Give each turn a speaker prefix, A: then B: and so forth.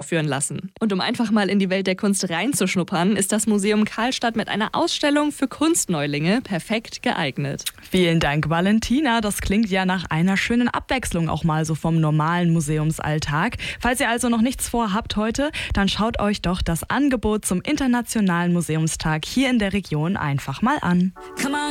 A: fortführen lassen. Und um einfach mal in die Welt der Kunst reinzuschnuppern, ist das Museum Karlstadt mit einer Ausstellung für Kunstneulinge perfekt geeignet.
B: Vielen Dank, Valentina. Das klingt ja nach einer schönen Abwechslung auch mal so vom normalen Museumsalltag. Falls ihr also noch nichts vorhabt heute, dann schaut euch doch das Angebot zum Internationalen Museumstag hier in der Region einfach mal an.